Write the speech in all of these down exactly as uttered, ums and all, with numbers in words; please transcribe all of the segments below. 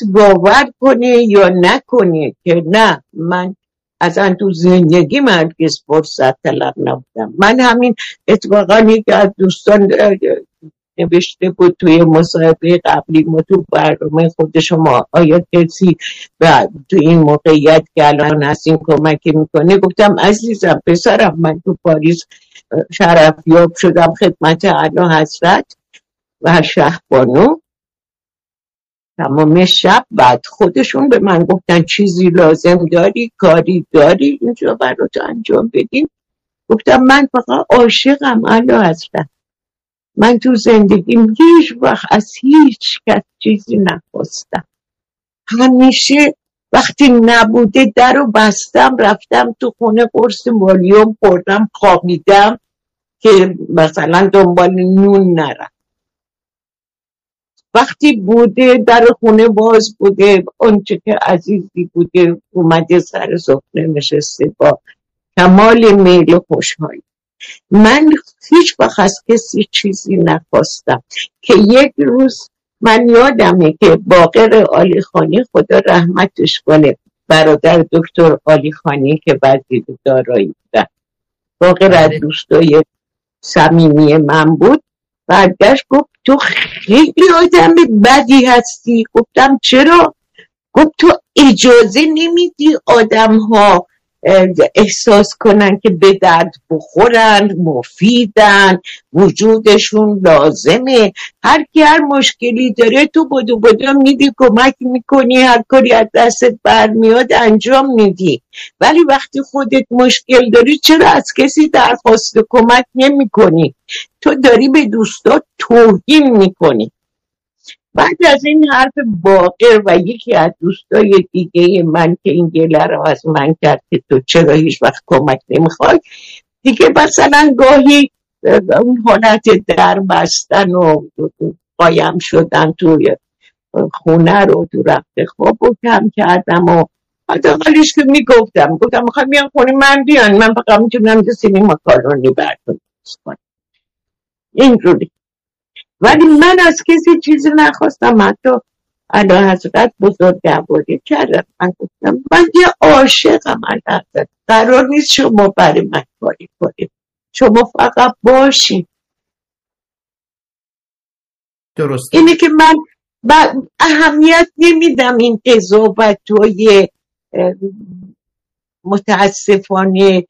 باور کنه یا نکنه که نه، من اصلا تو زندگی من هرگز فرصت طلب نبودم. من همین اتفاقا یکی از دوستان نوشته بود توی مصاحبه قبلی ما تو برنامه خود شما، آیا کسی تو این موقعیت که الان هستین کمکی میکنه؟ گفتم عزیزم پسرم، من تو پاریس شرفیاب شدم خدمت اعلی حضرت و شهبانو، تمام شب بعد خودشون به من گفتن چیزی لازم داری، کاری داری اینجا برات انجام بدیم. گفتم من فقط عاشقم اعلی حضرت، من تو زندگیم هیچ وقت از هیچ کس چیزی نخواستم. همیشه وقتی نبوده در رو بستم، رفتم تو خونه قرص مالیوم خوردم، خوابیدم که مثلا دنبال نون نرم. وقتی بوده در خونه باز بوده، اونچه که عزیزی بوده اومده سر سفره نشسته با کمال میل و خوشحالی. من هیچ وقت از کسی چیزی نخواستم که یک روز من یادمه که باقر عالیخانی خدا رحمتش کنه، برادر دکتر عالیخانی که وزیر دارایی بودن، باقر از دوستای صمیمی من بود، برگشت گفت تو خیلی آدم بدی هستی. گفتم چرا؟ گفت تو اجازه نمیدی آدم ها احساس کنن که به درد بخورن، مفیدن، وجودشون لازمه. هر کی هر مشکلی داره تو بدو بدو میدی، کمک میکنی، هر کاری از دستت برمیاد انجام میدی، ولی وقتی خودت مشکل داری چرا از کسی درخواست کمک نمی کنی؟ تو داری به دوستا توهین میکنی. بعد از این حرف باقر و یکی از دوستای دیگه من که این گله رو از من کرد که تو چرا هیچ وقت کمک نمیخوای، دیگه مثلا گاهی اون حالت در بستن و قایم شدن توی خونه رو تو رفت خواب و کم کردم و حداقلش که میگفتم گفتم میخوام بیان خونه من بیان، من فقط میتونم تو سینما ماکارونی براتون کنم اینجوری. ولی من از کسی چیزی نخواستم، حتی اعلی حضرت بزرگواری کردم. من گفتم من یه عاشقم اعلی حضرت، قرار نیست شما برای من کاری کنید، شما فقط باشید. درست. اینه که من اهمیت نمیدم این قضاوت‌های متاسفانه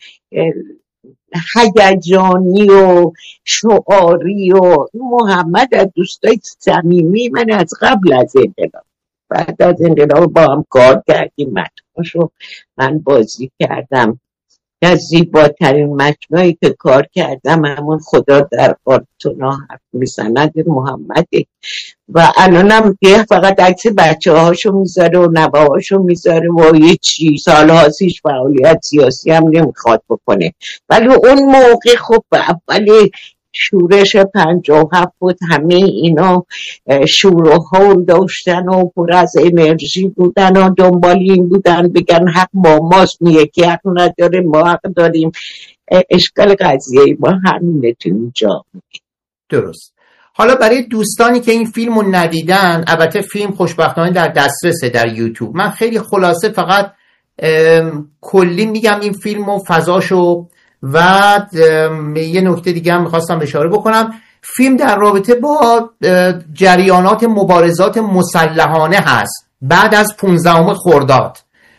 هیجانی و شعاری و محمد از دوستای صمیمی من از قبل از انقلاب، بعد از انقلاب با هم کار کردیم، مجموعشو من بازی کردم. از زیباترین مجموعی که کار کردم همون خدا در آرتونا حرف میزند محمده و الانم که فقط عکس بچه هاشو میذاره و نوه هاشو میذاره و یه چی سالهاست هیچ فعالیت سیاسی هم نمیخواد بکنه. ولی اون موقع خب اول شورش پنجاه و هفت بود، همه اینا شور و حول داشتن و پر از انرژی بودن و دنبال این بودن بگن حق با ماست، میگه که حق نداره ما حق داریم. اشکال قضیه ما همینه تو اینجا. درست. حالا برای دوستانی که این فیلم رو ندیدن، البته فیلم خوشبختانه در دسترسه در یوتیوب، من خیلی خلاصه فقط کلی میگم این فیلم و فضاشو و یه نکته دیگه هم میخواستم اشاره بکنم. فیلم در رابطه با جریانات مبارزات مسلحانه هست بعد از پانزدهم خرداد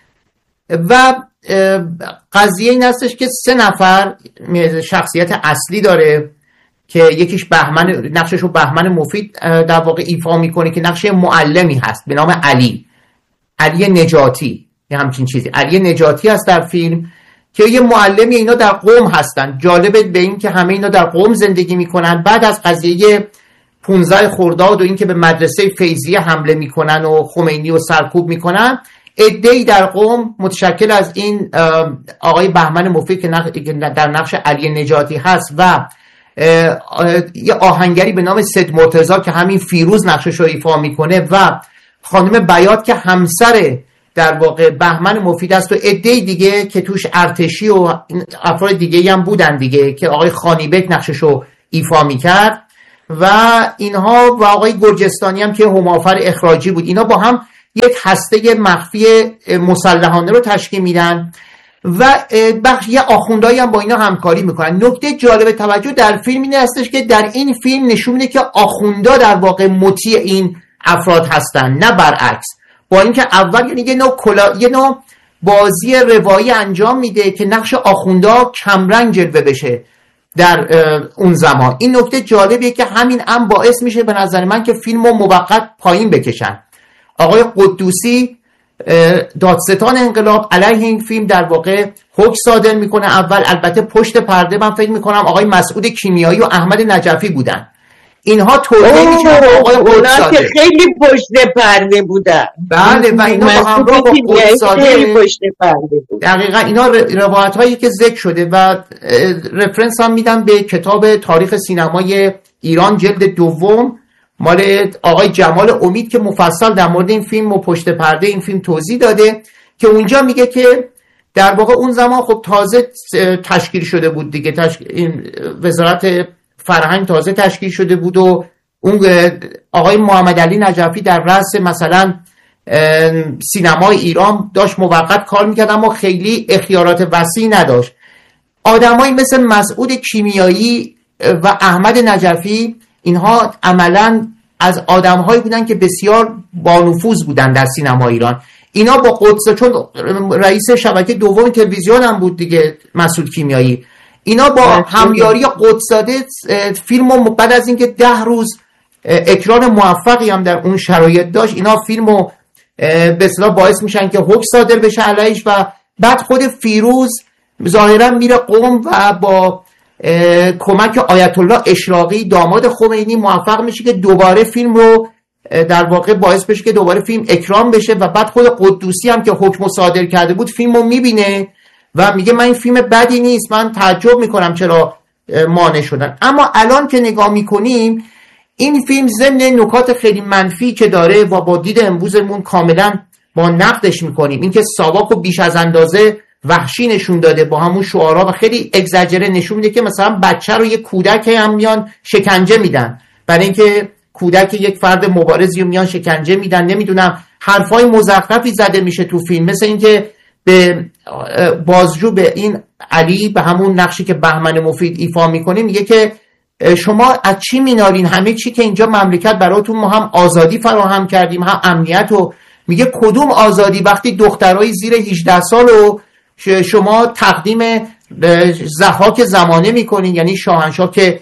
و قضیه این هستش که سه نفر شخصیت اصلی داره که یکیش بهمن، نقششو بهمن مفید در واقع ایفا میکنه که نقش معلمی هست به نام علی علی نجاتی، یه همچین چیزی، علی نجاتی هست در فیلم که یه معلمی. اینا در قم هستن. جالبه به این که همه اینا در قم زندگی میکنن. بعد از قضیه پانزده خرداد و این که به مدرسه فیضیه حمله میکنن و خمینی رو سرکوب میکنن، عده‌ای در قم متشکل از این آقای بهمن مفید که در نقش علی نجاتی هست و یه آهنگری به نام سید مرتضی که همین فیروز نقشش رو ایفا میکنه و خانم بیات که همسر در واقع بهمن مفید است و عده دیگه که توش ارتشی و افراد دیگه هم بودن دیگه که آقای خانیبک نقششو ایفا میکرد و اینها و آقای گرجستانی هم که همافر اخراجی بود. اینا با هم یک هسته مخفی مسلحانه رو تشکیل میدن و بخشی آخوندهایی هم با اینا همکاری میکنن. نکته جالب توجه در فیلم این هستش که در این فیلم نشون میده که آخوندا در واقع مطیع این افراد هستن، نه برعکس. با اینکه اول یعنی یه نوع کلا... یه نوع بازی روایی انجام میده که نقش آخوندا کمرنگ جلوه بشه در اون زمان. این نکته جالبیه که همین هم باعث میشه به نظر من که فیلمو موقت پایین بکشن. آقای قدوسی دادستان انقلاب علیه این فیلم در واقع حکم صادر میکنه. اول البته پشت پرده من فکر میکنم آقای مسعود کیمیایی و احمد نجفی بودن. اینها توضیح میشن آقای اونا که خیلی پشت پرده بودن. بله و اینا با همراه با خیلی پشت پرده بود. دقیقاً اینا روایت هایی که ذکر شده و رفرنس هم میدم به کتاب تاریخ سینمای ایران جلد دوم مال آقای جمال امید که مفصل در مورد این فیلم و پشت پرده این فیلم توضیح داده که اونجا میگه که در واقع اون زمان خب تازه تشکیل شده بود دیگه، تشکیل این وزارت فرهنگ تازه تشکیل شده بود و اون آقای محمد علی نجفی در رأس مثلا سینمای ایران داشت موقت کار میکرد اما خیلی اختیارات وسیعی نداشت. آدمایی مثل مسعود کیمیایی و احمد نجفی اینها عملاً از آدم‌هایی بودن که بسیار بانفوذ بودن در سینما ایران. اینا با قدس، چون رئیس شبکه دوم تلویزیون هم بود دیگه مسعود کیمیایی، اینا با همیاری قدس‌زاده فیلمو بعد از اینکه ده روز اکران موفقی هم در اون شرایط داشت، اینا فیلمو به اصطلاح باعث میشن که حکم صادر بشه علیش و بعد خود فیروز ظاهرا میره قم و با کمک آیت الله اشراقی داماد خمینی موفق میشه که دوباره فیلم رو در واقع باعث بشه که دوباره فیلم اکرام بشه و بعد خود قدوسی هم که حکم صادر کرده بود فیلم رو میبینه و میگه من این فیلم بدی نیست، من تعجب میکنم چرا مانع شدن. اما الان که نگاه میکنیم این فیلم ضمن نکات خیلی منفی که داره و با دید امروزمون کاملا با نقدش میکنیم، اینکه ساواکو بیش از اندازه وحشی نشون داده با همون شعارها و خیلی اگزاجره نشون میده که مثلا بچه رو یک کودک هم میان شکنجه میدن، برای اینکه کودک یک فرد مبارزی رو میان شکنجه میدن، نمیدونم حرفای مزخرفی زده میشه تو فیلم، مثل اینکه به بازجو به این علی به همون نقشی که بهمن مفید ایفا میکنه میگه که شما از چی مینالین؟ همه چی که اینجا مملکت براتون ما هم آزادی فراهم کردیم هم امنیت، و میگه کدوم آزادی وقتی دخترای زیر هجده سال رو شما تقدیم ضحاک زمانه میکنین، یعنی شاهنشاه که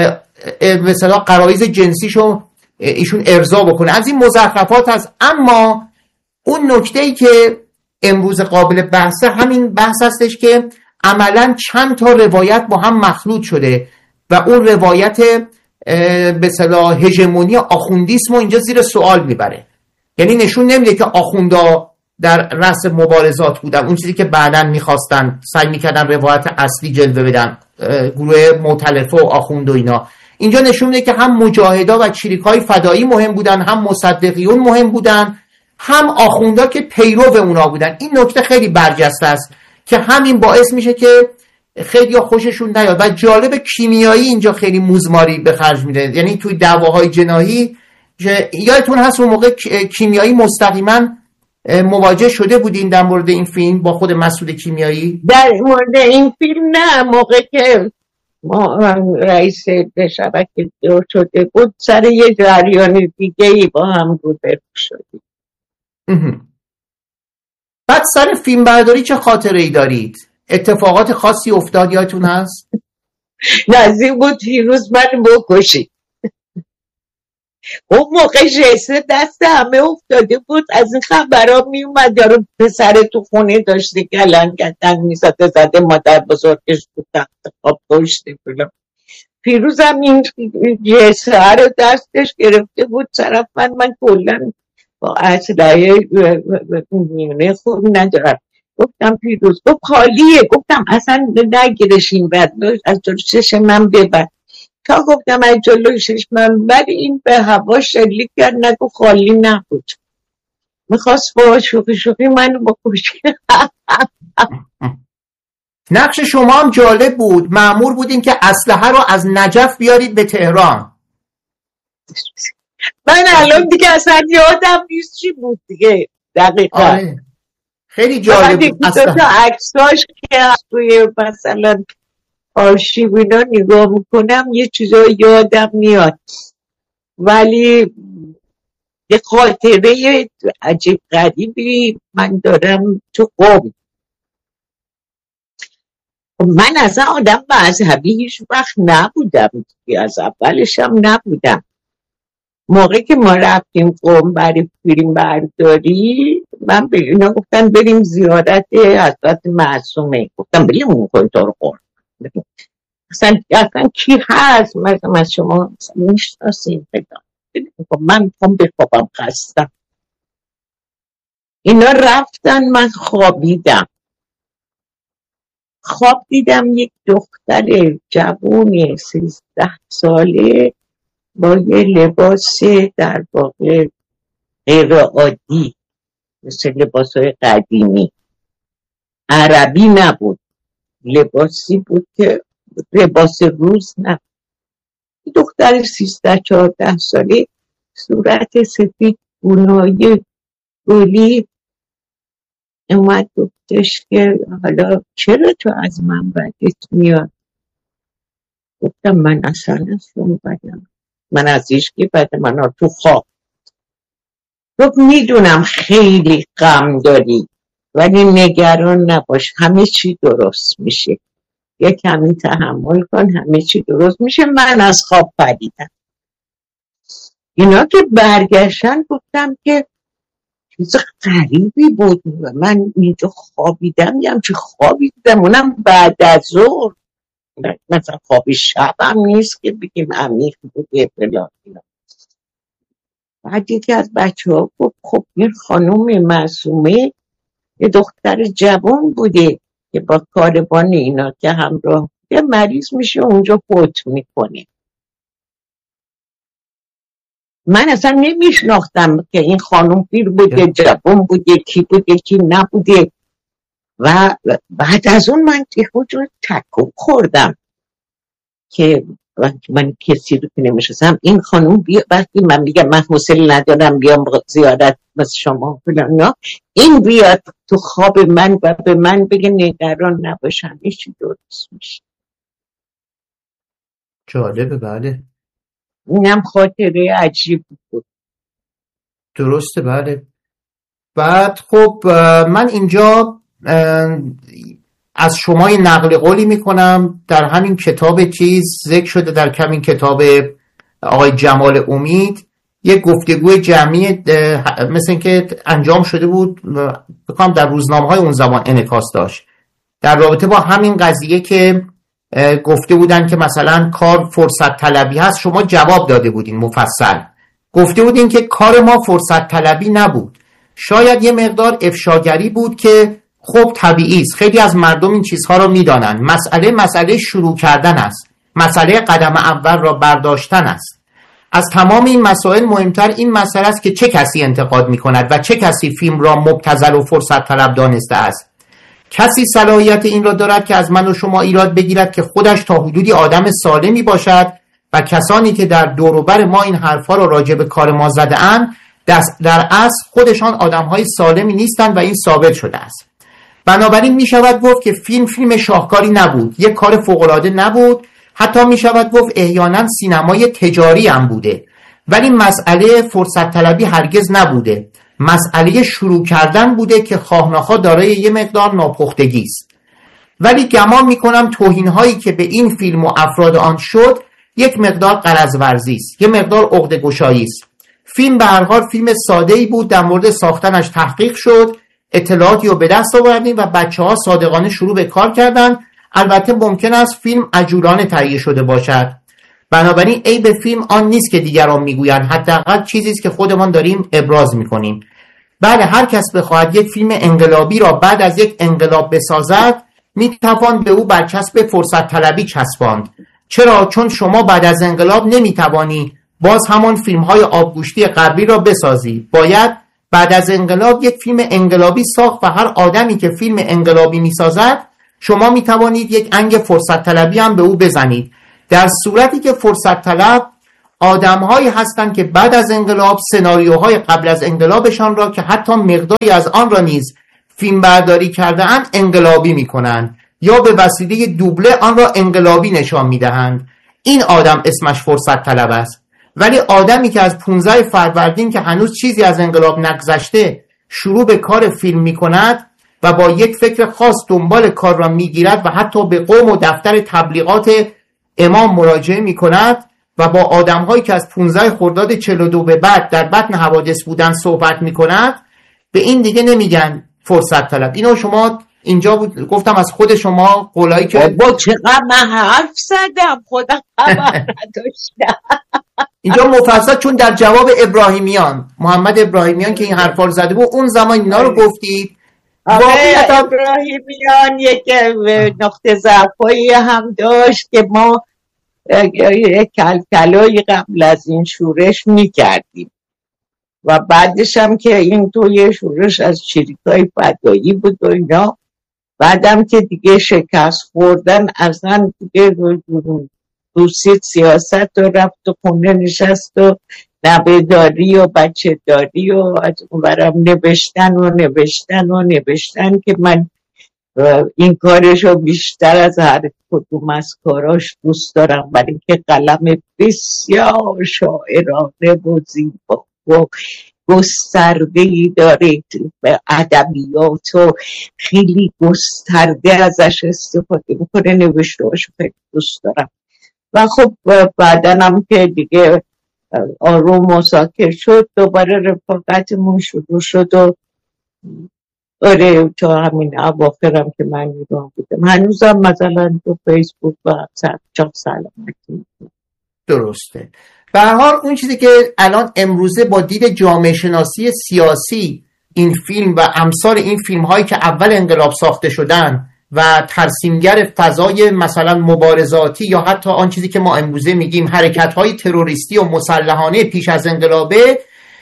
مثلا غرایز جنسیشو ایشون ارضا بکنه. از این مزخرفات هست. اما اون نکته‌ای که امروز قابل بحثه همین بحث هستش که عملاً چند تا روایت با هم مخلوط شده و اون روایت به اصطلاح هژمونی آخوندیسم رو اینجا زیر سوال میبره. یعنی نشون نمیده که آخوندا در رأس مبارزات بودن، اون چیزی که بعداً میخواستن سعی میکردن روایت اصلی جلوه بدن، گروه مؤتلفه و آخوند و اینا. اینجا نشون میده که هم مجاهدا و چریکای فدایی مهم بودن، هم مصدقیون مهم بودن، هم آخوندا که پیرو اونا بودن. این نکته خیلی برجسته است که همین باعث میشه که خیلی خوششون نیاد. و جالب کیمیایی اینجا خیلی موزماری به خرج میده، یعنی توی دعواهای جناحی یادتون هست اون موقع کیمیایی مستقیما مواجه شده بودین در مورد این فیلم با خود مسعود کیمیایی؟ در مورد این فیلم نه، موقع که ما رئیس شبکه دور شده بود سر یه جریان دیگه ای با هم روبرو شدیم. بعد سر فیلم برداری چه خاطره ای دارید؟ اتفاقات خاصی افتاد یادتون هست؟ نزدیک بود فیروز من بکشید. اون موقع جسه دست همه افتاده بود، از این خبرها می اومد یارو پسر تو خونه داشته گلن گدن می زده زده مادر بزرگش بود تخت خواب داشته بودم. فیروز هم این جسه رو دستش گرفته بود طرف من من کلن با اسلحه میونه خوب ندارم. گفتم فیروز گفت خالیه، گفتم اصلا نگیرش این بد از جلو چش من ببر. تا گفتم از جلو چش من بر این به هوا شلیک کرد، نگو خالی نبود، میخواست با شوخی شوخی منو بکشه. نقش شما هم جالب بود، مأمور بودین که اسلحه رو از نجف بیارید به تهران. من الان دیگه اصلا یادم نیست چی بود دیگه دقیقا. آره خیلی فقط جالب یکی بود دو اصلا. تا عکساش که از توی مثلا آرشیو اینا نگاه میکنم یه چیزایی یادم میاد، ولی یه خاطره عجیب غریبی من دارم تو قم. من اصلا آدم مذهبی هیچ وقت نبودم، از اولش هم نبودم. موقعی که ما رفتیم قم برای فیلم برداری، من به اینا گفتم بریم زیارت حضرت معصومه. گفتم بریم اون کنتور قم، اصلا اصلا کی هست مثلا از شما میشناسیم پیدا. من میخوام بخوابم، خستم. اینا رفتن، من خوابیدم. خواب دیدم یک دختر جوون سیزده ساله با یه لباس در واقع غیر عادی، مثل لباسای قدیمی، عربی نبود، لباسی بود که لباس روز نبود. دختر سیزده چهارده ساله، صورت سفید، گونای گلی، اومد گفتش که حالا چرا تو از من بدت میاد؟ گفتم من اصلا اصلا بدم، من از ایشکی بد، من تو خواب. گفت میدونم خیلی غم داری ولی نگران نباش، همه چی درست میشه، یه کمی تحمل کن، همه چی درست میشه. من از خواب پریدم. اینا که برگشتن گفتم که چیز غریبی بود، من اینجا خوابیدم، یه همچه خوابی دیدم، اونم بعد از ظهر، مثلا خواب شب هم نیست که بگیم عمیق بوده فلان اینا. بعد یکی از بچه ها گفت خب این خانم معصومه یه دختر جوان بوده که با کاروان اینا که همراه یه مریض میشه اونجا فوت میکنه. من اصلا نمیشناختم که این خانم پیر بوده، جوان بوده، کی بوده کی نبوده. و بعد از اون من یه خود تکون خوردم که من کسی رو که نمیشناسم، این خانم بیا، وقتی من میگم من حوصله ندارم بیام زیارت مثل شما فلان، این بیاد تو خواب من و به من بگه نگران نباشم، هیچ چی درست میشه. جالبه. بله اینم خاطره عجیب بود. درسته. بله. بعد خب من اینجا از شما یه نقل قولی میکنم. در همین کتاب چیز ذکر شده، در همین کتاب آقای جمال امید، یک گفتگوی جمعی مثل این که انجام شده بود، بکنم در روزنامه های اون زمان انعکاس داشت، در رابطه با همین قضیه که گفته بودن که مثلا کار فرصت طلبی هست. شما جواب داده بودین مفصل، گفته بودین که کار ما فرصت طلبی نبود، شاید یه مقدار افشاگری بود که خب طبیعی است، خیلی از مردم این چیزها رو میدانن. مسئله مسئله شروع کردن است، مسئله قدم اول را برداشتن است. از تمام این مسائل مهمتر این مسئله است که چه کسی انتقاد میکند و چه کسی فیلم را مبتذل و فرصت طلب دانسته است. کسی صلاحیت این را دارد که از من و شما ایراد بگیرد که خودش تا حدودی آدم سالمی باشد و کسانی که در دور و بر ما این حرفا را راجع به کار ما زده اند در اصل خودشان آدم‌های سالمی نیستند و این ثابت شده است. بنابراین می شود گفت که فیلم فیلم شاهکاری نبود، یک کار فوق‌العاده نبود، حتی می شود گفت احیانا سینمای تجاری هم بوده، ولی مسئله فرصت طلبی هرگز نبوده، مسئله شروع کردن بوده که خواه نخواه دارای یه مقدار ناپختگی است. ولی گمان می کنم توهین هایی که به این فیلم و افراد آن شد یک مقدار غرض ورزی است، یه مقدار عقده گشایی است. فیلم به هر حال فیلم ساده‌ای بود، در مورد ساختنش تحقیق شد، اطلاعاتی رو به دست آوردیم و بچه‌ها صادقانه شروع به کار کردن. البته ممکن است فیلم عجولانه تهیه شده باشد، بنابراین عیب فیلم آن نیست که دیگران میگویند، حداقل چیزی است که خودمان داریم ابراز میکنیم. بله، هر کس بخواهد یک فیلم انقلابی را بعد از یک انقلاب بسازد میتوان به او برچسب فرصت طلبی چسباند. چرا؟ چون شما بعد از انقلاب نمیتوانی باز همان فیلم های آبگوشتی غربی را بسازی. باید بعد از انقلاب یک فیلم انقلابی ساخت و هر آدمی که فیلم انقلابی میسازد شما میتوانید یک انگ فرصت طلبی هم به او بزنید. در صورتی که فرصت طلب آدم‌هایی هستند که بعد از انقلاب سناریوهای قبل از انقلابشان را که حتی مقداری از آن را نیز فیلم برداری کرده اند انقلابی می‌کنند یا به وسیله دوبله آن را انقلابی نشان می‌دهند. این آدم اسمش فرصت طلب است. ولی آدمی که از پانزده فروردین که هنوز چیزی از انقلاب نگذشته شروع به کار فیلم می‌کند و با یک فکر خاص دنبال کار را می‌گیرد و حتی به قوم و دفتر تبلیغات امام مراجعه می‌کند و با آدم‌هایی که از پانزده خرداد چهل و دو به بعد در بطن حوادث بودن صحبت می‌کند، به این دیگه نمیگن فرصت طلب. اینو شما اینجا بود گفتم از خود شما قولایی که با چقدر من حرف زدم خدا خبر نداشتم. اینجا مفصل چون در جواب ابراهیمیان محمد ابراهیمیان که این حرفا رو زده بود اون زمان اینا رو گفتید. واقعیت ابراهیمیان یک نقطه ضعفی هم داشت که ما کلکلایی قبل از این شورش میکردیم و بعدش هم که این توی شورش از چریکای فدایی بود و اینا، بعدم که دیگه شکست خوردن اصلا دیگه دوسید سیاست و رفت و خونه نشست و نبهداری و بچه داری و از اونورم نوشتن و نوشتن و نوشتن که من این کارشو بیشتر از هر کدوم از کاراش دوست دارم، برای که قلم بسیار شاعرانه و زیبا و گسترده‌ای داره به ادبیات و خیلی گسترده ازش استفاده میکنه، نوشته‌هاشو خیلی دوست دارم. و خب بعدن هم که دیگه آروم و ساکت شد دوباره رفاقتمون شروع شد و آره تا همین اواخرم که من ایران بودم هنوزم مثلا تو فیسبوک و چاپ سلامتی. درسته. به هر حال اون چیزی که الان امروزه با دید جامعه شناسی سیاسی این فیلم و امثال این فیلم هایی که اول انقلاب ساخته شدن و ترسیمگر فضای مثلا مبارزاتی یا حتی آن چیزی که ما امروزه میگیم حرکت های تروریستی و مسلحانه پیش از انقلابه،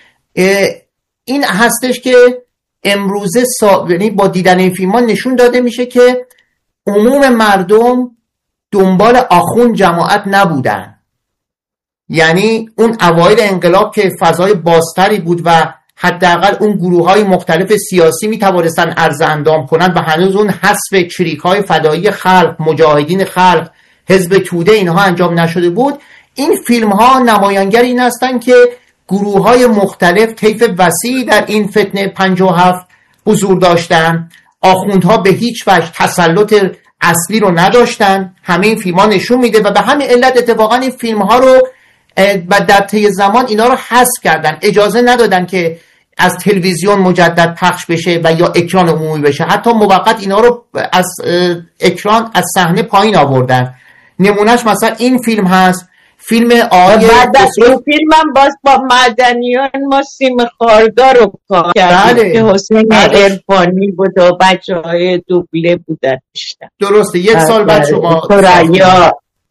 این هستش که امروزه سا... یعنی با دیدن این فیلم ها نشون داده میشه که عموم مردم دنبال آخوند جماعت نبودن. یعنی اون اوایل انقلاب که فضای بازتری بود و حداقل اون گروه‌های مختلف سیاسی می‌توانستن عرض اندام کنند و هنوز اون حذف چریک‌های فدایی خلق، مجاهدین خلق، حزب توده اینها انجام نشده بود. این فیلم‌ها نمایانگر این هستند که گروه‌های مختلف طیف وسیعی در این فتنه پنجاه و هفت حضور داشتن. آخوندها به هیچ وجه تسلط اصلی رو نداشتن. همه این فیلم‌ها نشون میده و به همین علت اتفاقا این فیلم‌ها رو و در طی زمان اینا رو حذف کردن، اجازه ندادن که از تلویزیون مجدد پخش بشه و یا اکران عمومی بشه. حتی موقت اینا رو از اکران از صحنه پایین آوردن. نمونهش مثلا این فیلم هست، فیلم آقای بعد از این فیلم هم باز با مدنیان ما سیم خاردار رو کار کردیم که حسین عرفانی بود و بچه های دوبله بودن. درسته. یک سال بعد شما ثریا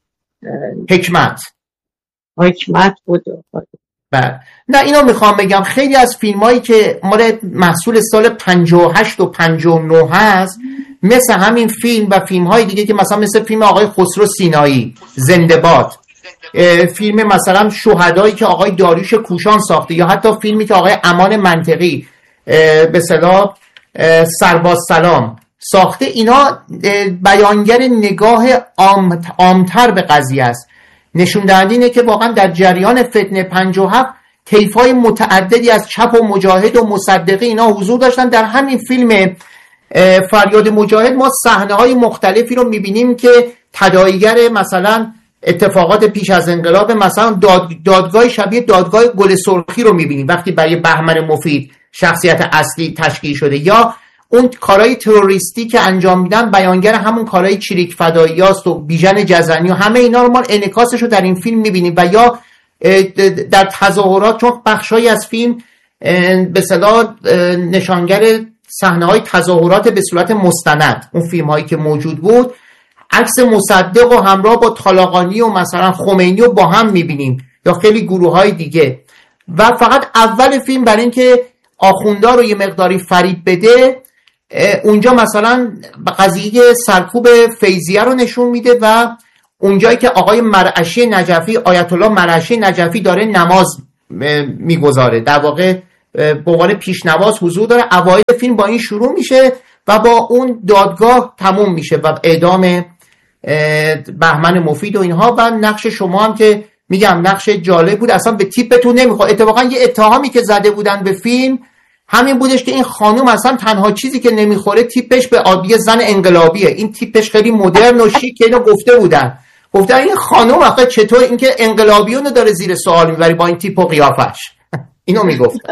حکمت حکمت بود. بله. نه اینو میخوام بگم خیلی از فیلم هایی که مال محصول سال پنجاه و هشت و پنجاه و نه هست، مثل همین فیلم و فیلم های دیگه که مثلا مثل فیلم آقای خسرو سینایی زنده باد، فیلم مثلا شهدایی که آقای داریوش کوشان ساخته، یا حتی فیلمی که آقای امان منطقی به اصطلاح سرباز سلام ساخته، اینا بیانگر نگاه عام عامتر به قضیه است. نشون دهنده اینه که واقعا در جریان فتنه پنجاه و هفت طیف‌های متعددی از چپ و مجاهد و مصدقی اینا حضور داشتن. در همین فیلم فریاد مجاهد ما صحنه‌های مختلفی رو می‌بینیم که تداعیگر مثلا اتفاقات پیش از انقلاب، مثلا داد، دادگاه شبیه دادگاه گل سرخی رو می‌بینیم وقتی برای بهمن مفید شخصیت اصلی تشکیل شده، یا اون کارهای تروریستی که انجام میدن بیانگر همون کارهای چریک فداییاست و بیژن جزنی و همه اینا رو ما انعکاسش رو در این فیلم میبینیم. و یا در تظاهرات، چون بخشایی از فیلم به اصطلاح نشانگر صحنه‌های تظاهرات به صورت مستند، اون فیلم‌هایی که موجود بود، عکس مصدق و همراه با طالقانی و مثلا خمینی رو با هم میبینیم یا خیلی گروه‌های دیگه. و فقط اول فیلم برای اینکه آخوندا رو یه مقداری فریب بده، اونجا مثلا قضیه سرکوب فیضیه رو نشون میده و اونجایی که آقای مرعشی نجفی، آیت الله مرعشی نجفی داره نماز میگذاره، در واقع به عنوان پیشنواز حضور داره. اوایل فیلم با این شروع میشه و با اون دادگاه تموم میشه و اعدام بهمن مفید و اینها. و نقش شما هم که میگم نقش جالب بود، اصلا به تیپتون نمیخواد. اتفاقا یه اتهامی که زده بودن به فیلم همین بودش که این خانم اصلا تنها چیزی که نمیخوره تیپش به آبی زن انقلابیه، این تیپش خیلی مدرن و شیک. اینو گفته بودن، گفتن این خانم آخه چطور اینکه انقلابیونو داره زیر سوال میبری با این تیپ و قیافش. اینو میگفتن.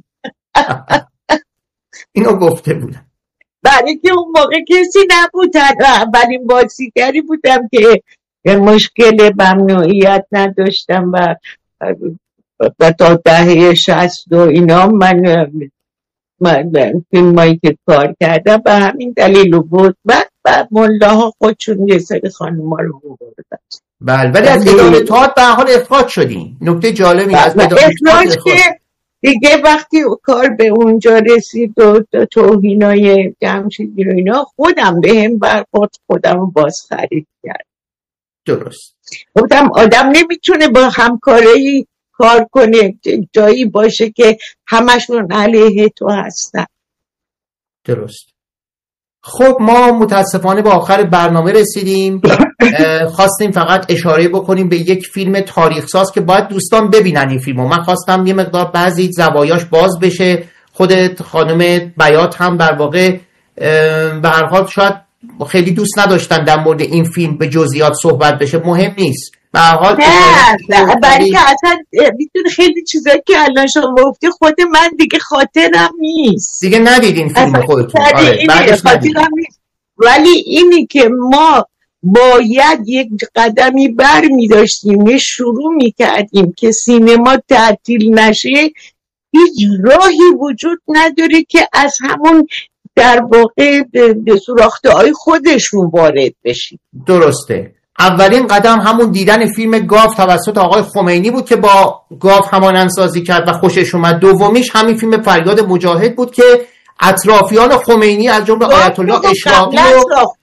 اینو گفته بودن. برای که اون موقع کسی نبودن و اولین بازیگری بودم که مشکل ممنوعیت نداشتم و و تا دهه شصت و اینا من من فیلم هایی که کار کردم به همین دلیل بود. و و ملاها خودشون یه سری خانوم ها رو بردن. بله، ولی از اداره تئاتر به حال اخراج شدین. نکته جالبی از اداره اخراج که دیگه وقتی کار به اونجا رسید و توهینای جمشیدی رو اینا خودم به هم برخورد، خودم رو باز خرید کرد. درست. گفتم آدم نمیتونه با همکاری کار کنه جایی باشه که همشون علیه تو هستن. درست. خب ما متاسفانه به آخر برنامه رسیدیم. خواستیم فقط اشاره بکنیم به یک فیلم تاریخ ساز که باید دوستان ببینن این فیلمو. من خواستم یه مقدار بعضی زوایاش باز بشه. خود خانم بیات هم در واقع به هر حال شاید خیلی دوست نداشتن در مورد این فیلم به جزئیات صحبت بشه، مهم نیست. به هر حال نه برای که اصلا میتونه خیلی چیزایی که الان شما گفتی خود من دیگه خاطرم نیست، دیگه ندیدین فیلم خودتون. آره بعدش خاطرم نیست. ولی اینی که ما باید یک قدمی بر می داشتیم، یه شروع می کردیم که سینما تعطیل نشه، هیچ راهی وجود نداره که از همون در واقع به سوراخته های خودشون وارد بشیم. درسته. اولین قدم همون دیدن فیلم گاو توسط آقای خمینی بود که با گاو همانند سازی کرد و خوشش اومد. دومیش همین فیلم فریاد مجاهد بود که اطرافیان خمینی از جمله آیت الله اشراقی رو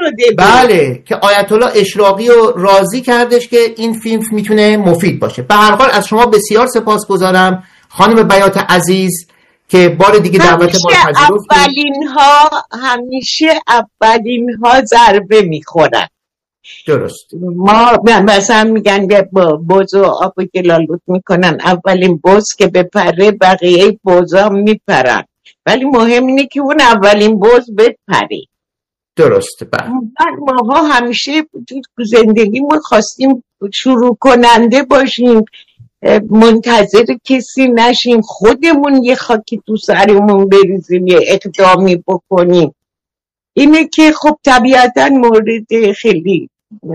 بله که آیت الله اشراقی رو راضی کردش که این فیلم میتونه مفید باشه. به هر حال از شما بسیار سپاسگزارم خانم بیات عزیز که بار دیگه دعوت ما پذیرفتید. اولین ها همیشه اولین ها ضربه میخورن. درست. ما مثلا میگن که بوز و آب گلالود میکنن، اولین بوز که بپره بقیه بوزا میپرن، ولی مهم اینه که اون اولین بوز بپره. درست. بله. ماها همیشه زندگیمون خواستیم شروع کننده باشیم، منتظر کسی نشیم، خودمون یه خاکی تو سرمون بریزیم، یه اقدامی بکنیم. اینه که خب طبیعتا مورد خیلی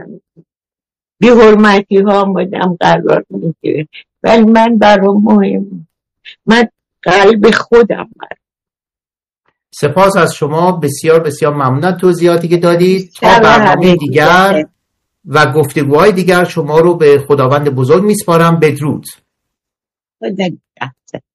بی حرمتی ها آمدم قرار میگیره، ولی من برام مهم، من قلب خودم برام. سپاس از شما، بسیار بسیار ممنون توضیحاتی که دادید. تا برنامه دیگر و گفتگوهای دیگر شما رو به خداوند بزرگ میسپارم. بدرود. خدا